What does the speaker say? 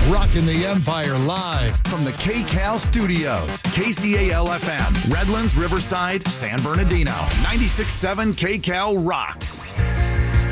Rocking the Empire live from the KCAL studios. KCAL-FM, Redlands, Riverside, San Bernardino. 96.7 KCAL rocks.